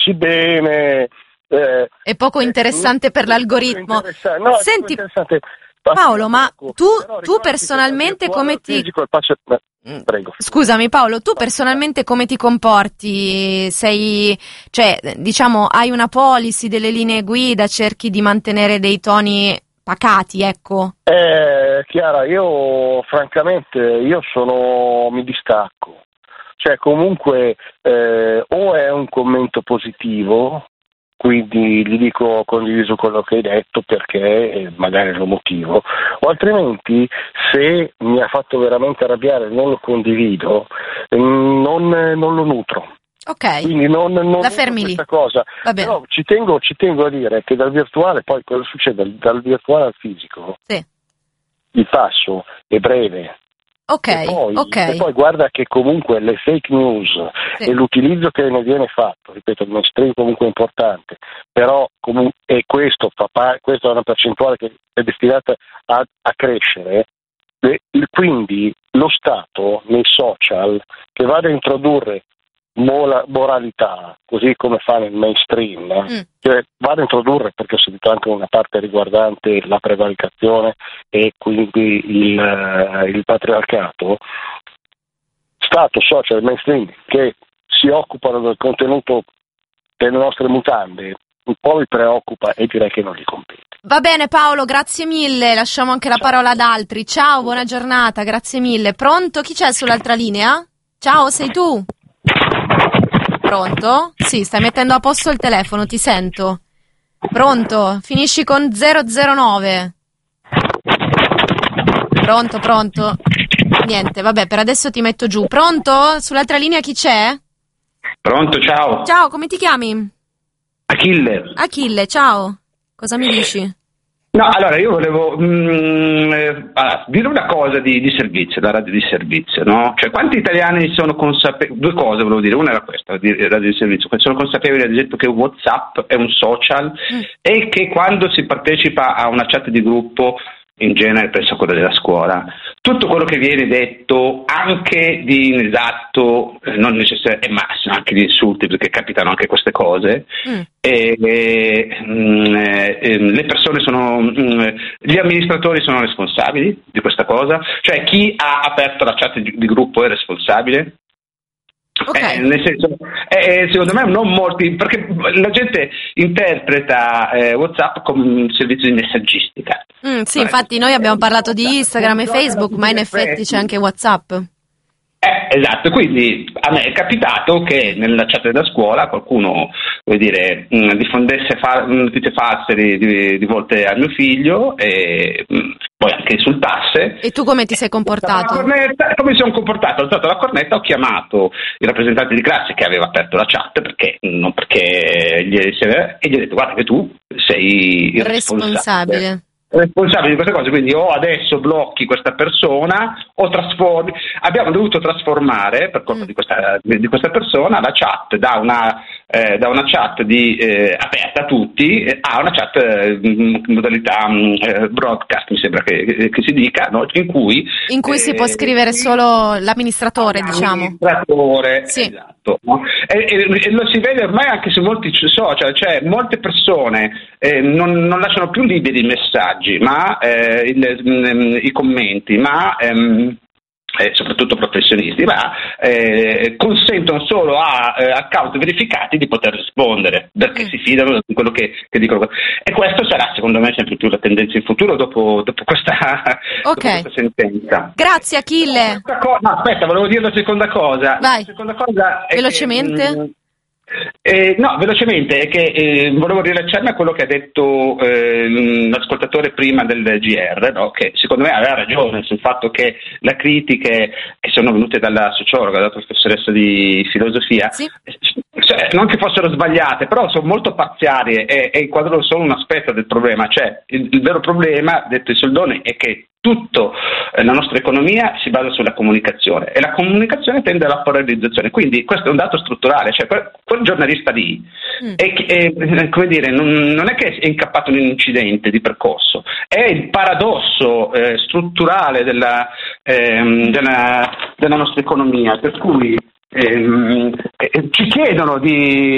conosci bene. È poco interessante per l'algoritmo. No, senti, interessante. Paolo, ma tu personalmente come ti... Prego. Scusami Paolo, tu personalmente come ti comporti? Cioè, diciamo, hai una policy, delle linee guida, cerchi di mantenere dei toni pacati, ecco? Chiara, io francamente, mi distacco. Cioè, comunque, o è un commento positivo, quindi gli dico ho condiviso quello che hai detto perché magari lo motivo, o altrimenti se mi ha fatto veramente arrabbiare e non lo condivido, non lo nutro. Ok, Quindi non la fermi lì. Questa cosa. Va bene. Però ci tengo a dire che dal virtuale, poi cosa succede? Dal virtuale al fisico, sì. Il passo è breve. Ok, E poi guarda che comunque le fake news e l'utilizzo che ne viene fatto, ripeto, il mainstream comunque è importante, però e questa è una percentuale che è destinata a crescere, quindi lo Stato nei social che vada a introdurre moralità, così come fa nel mainstream, cioè vado a introdurre, perché ho sentito anche una parte riguardante la prevaricazione e quindi il patriarcato, Stato, social, mainstream che si occupano del contenuto delle nostre mutande, un po' mi preoccupa e direi che non gli compete. Va bene Paolo, grazie mille, lasciamo anche la parola ad altri. Ciao, buona giornata, grazie mille. Pronto? Chi c'è sull'altra linea? Ciao, sei tu? Pronto? Sì, stai mettendo a posto il telefono, ti sento. Pronto? Finisci con 009. Pronto? Niente, vabbè, per adesso ti metto giù. Pronto? Sull'altra linea chi c'è? Pronto, ciao. Ciao, come ti chiami? Achille, ciao. Cosa mi dici? No, allora io volevo dire una cosa di servizio, la radio di servizio, no? Cioè quanti italiani sono consapevoli, due cose volevo dire, una era questa, di radio di servizio, sono consapevoli ad esempio che WhatsApp è un social e che quando si partecipa a una chat di gruppo, in genere penso a quella della scuola, tutto quello che viene detto anche di inesatto, non necessariamente, ma anche di insulti, perché capitano anche queste cose, le persone gli amministratori sono responsabili di questa cosa, cioè chi ha aperto la chat di gruppo è responsabile. Okay. Nel senso, secondo me non molti, perché la gente interpreta WhatsApp come un servizio di messaggistica. Sì, infatti noi abbiamo parlato di Instagram e Facebook, ma in effetti c'è anche WhatsApp. Esatto, quindi a me è capitato che nella chat della scuola qualcuno, diffondesse notizie false rivolte al mio figlio e poi anche insultasse. E tu come ti sei comportato? Come mi sono comportato? Ho alzato la cornetta, ho chiamato il rappresentante di classe che aveva aperto la chat e gli ho detto guarda che tu sei responsabile di queste cose, quindi o adesso blocchi questa persona o trasformi. Abbiamo dovuto trasformare per colpa di questa persona la chat da una chat aperta a tutti a una chat modalità broadcast, mi sembra che si dica, no? in cui si può scrivere solo l'amministratore, diciamo. L'amministratore, sì. Esatto. No? E lo si vede ormai anche su molti social, cioè molte persone non lasciano più liberi i messaggi, ma i commenti, ma soprattutto professionisti, ma consentono solo a account verificati di poter rispondere, perché si fidano di quello che dicono. E questo sarà, secondo me, sempre più la tendenza in futuro dopo questa sentenza. Grazie Achille. Volevo dire la seconda cosa. Vai. La seconda cosa è velocemente. Velocemente è che volevo rilacciarmi a quello che ha detto l'ascoltatore prima del GR, no? Che secondo me aveva ragione sul fatto che le critiche che sono venute dalla sociologa, dalla professoressa di filosofia, non che fossero sbagliate, però sono molto parziali e inquadrano solo un aspetto del problema, cioè il vero problema, detto in soldoni, è che tutto la nostra economia si basa sulla comunicazione e la comunicazione tende alla polarizzazione, quindi questo è un dato strutturale, cioè quel giornalista lì come dire, non è che è incappato in un incidente di percorso, è il paradosso strutturale della nostra economia, per cui ci chiedono di